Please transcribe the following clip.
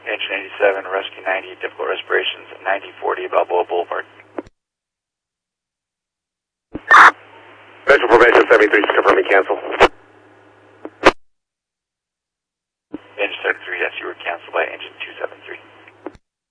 Engine 87, rescue 90, difficult respirations at 9040 Balboa Boulevard. Visual formation 73, confirming cancel. Engine 73, yes, you were canceled by engine 273.